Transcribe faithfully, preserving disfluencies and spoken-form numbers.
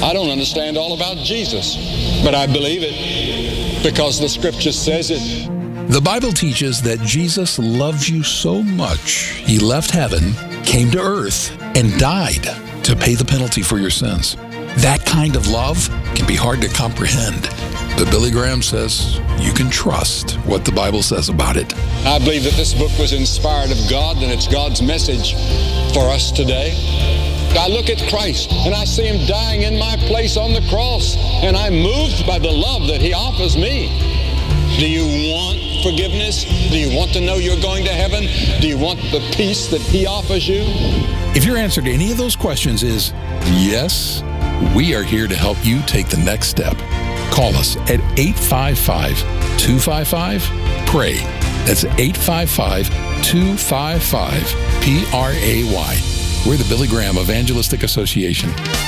I don't understand all about Jesus, but I believe it because the Scripture says it. The Bible teaches that Jesus loves you so much, he left heaven, came to earth, and died to pay the penalty for your sins. That kind of love can be hard to comprehend, but Billy Graham says you can trust what the Bible says about it. I believe that this book was inspired of God, and it's God's message for us today. I look at Christ, and I see him dying in my place on the cross, and I'm moved by the love that he offers me. Do you want forgiveness? Do you want to know you're going to heaven? Do you want the peace that he offers you? If your answer to any of those questions is yes, we are here to help you take the next step. Call us at eight five five, two five five, P R A Y. That's eight five five, two five five, P R A Y. We're the Billy Graham Evangelistic Association.